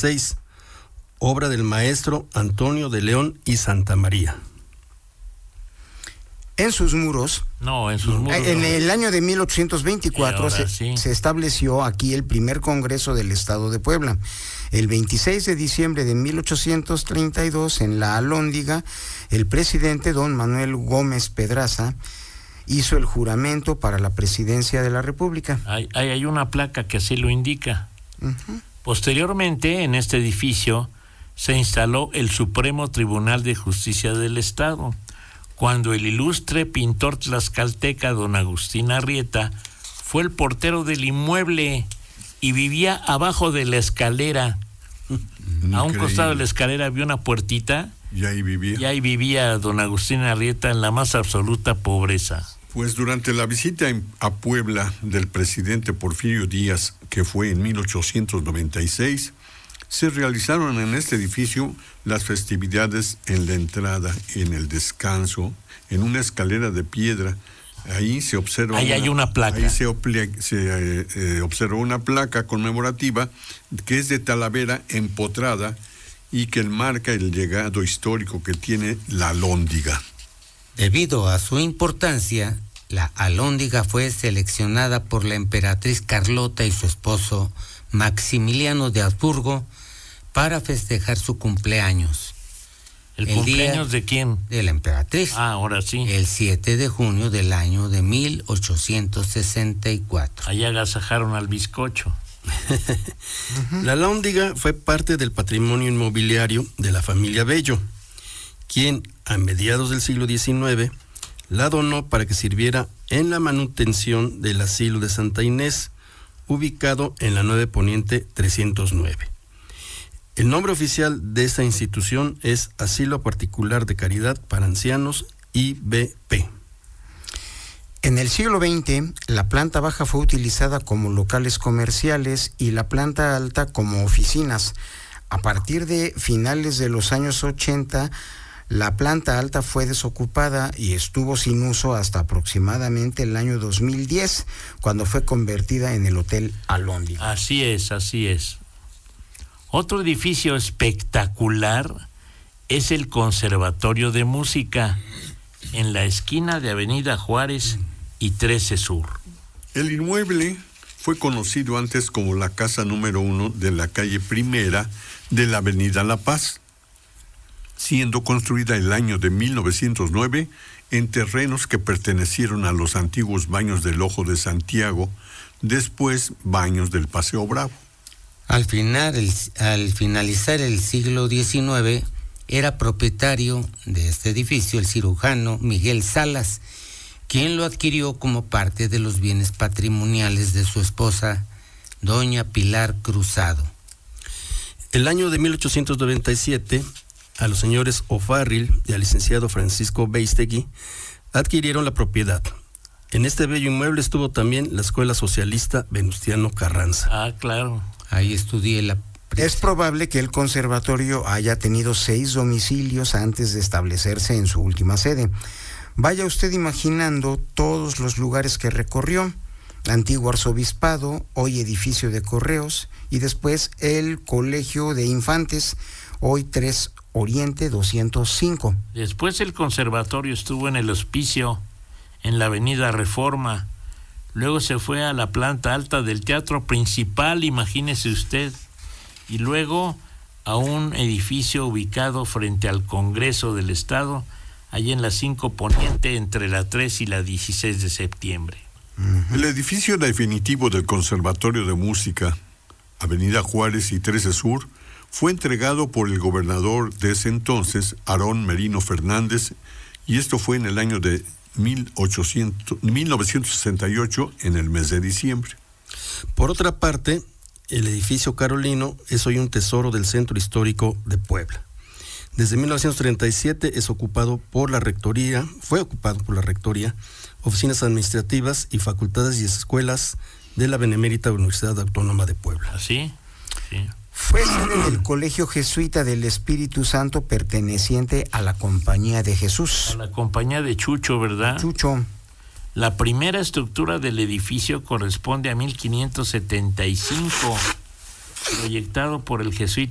1936, obra del maestro Antonio de León y Santamaría. En sus muros, en el año de 1824 se estableció aquí el primer Congreso del Estado de Puebla. El 26 de diciembre de 1832, en la Alhóndiga, el presidente don Manuel Gómez Pedraza hizo el juramento para la presidencia de la República. Hay una placa que así lo indica. Uh-huh. Posteriormente, en este edificio se instaló el Supremo Tribunal de Justicia del Estado, cuando el ilustre pintor tlaxcalteca don Agustín Arrieta fue el portero del inmueble y vivía abajo de la escalera. Increíble. A un costado de la escalera había una puertita. Y ahí vivía don Agustín Arrieta en la más absoluta pobreza. Pues durante la visita a Puebla del presidente Porfirio Díaz, que fue en 1896, se realizaron en este edificio las festividades en la entrada, en el descanso, en una escalera de piedra. Ahí se observa. Ahí hay una placa. Ahí se observó una placa conmemorativa que es de Talavera empotrada y que marca el legado histórico que tiene la Alhóndiga. Debido a su importancia, la Alhóndiga fue seleccionada por la emperatriz Carlota y su esposo Maximiliano de Habsburgo para festejar su cumpleaños. ¿El cumpleaños de quién? De la emperatriz. Ahora sí. El 7 de junio del año de 1864. Allá agasajaron al bizcocho. La Alhóndiga fue parte del patrimonio inmobiliario de la familia Bello, quien a mediados del siglo XIX la donó para que sirviera en la manutención del asilo de Santa Inés, ubicado en la 9 Poniente 309. El nombre oficial de esta institución es Asilo Particular de Caridad para Ancianos, IBP. En el siglo XX, la planta baja fue utilizada como locales comerciales y la planta alta como oficinas. A partir de finales de los años 80, la planta alta fue desocupada y estuvo sin uso hasta aproximadamente el año 2010, cuando fue convertida en el Hotel Alhóndiga. Así es. Otro edificio espectacular es el Conservatorio de Música, en la esquina de Avenida Juárez y 13 Sur. El inmueble fue conocido antes como la casa número 1 de la calle Primera de la Avenida La Paz, siendo construida el año de 1909 en terrenos que pertenecieron a los antiguos baños del Ojo de Santiago, después baños del Paseo Bravo. Al finalizar el siglo XIX, era propietario de este edificio el cirujano Miguel Salas, quien lo adquirió como parte de los bienes patrimoniales de su esposa, doña Pilar Cruzado. El año de 1897, a los señores O'Farrill y al licenciado Francisco Beistegui adquirieron la propiedad. En este bello inmueble estuvo también la Escuela Socialista Venustiano Carranza. Ah, claro. Ahí estudié la... Es probable que el conservatorio haya tenido 6 domicilios antes de establecerse en su última sede. Vaya usted imaginando todos los lugares que recorrió: antiguo arzobispado, hoy edificio de correos, y después el Colegio de Infantes, hoy 3 Oriente 205. Después el conservatorio estuvo en el Hospicio, en la Avenida Reforma. Luego se fue a la planta alta del Teatro Principal, imagínese usted, y luego a un edificio ubicado frente al Congreso del Estado, allí en la 5 Poniente, entre la 3 y la 16 de septiembre. El edificio definitivo del Conservatorio de Música, Avenida Juárez y 13 Sur, fue entregado por el gobernador de ese entonces, Aarón Merino Fernández, y esto fue en el año de 1968, en el mes de diciembre. Por otra parte, el edificio Carolino es hoy un tesoro del Centro Histórico de Puebla. Desde 1937 fue ocupado por la Rectoría, oficinas administrativas y facultades y escuelas de la Benemérita Universidad Autónoma de Puebla. ¿Sí? Sí. Fue sede del Colegio Jesuita del Espíritu Santo, perteneciente a la Compañía de Jesús. A la Compañía de Chucho, ¿verdad? Chucho. La primera estructura del edificio corresponde a 1575, proyectado por el jesuita